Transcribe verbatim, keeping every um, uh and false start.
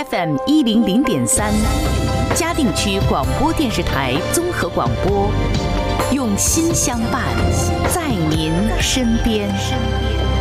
F M 一零零点三，嘉定区广播电视台综合广播，用心相伴，在您身边。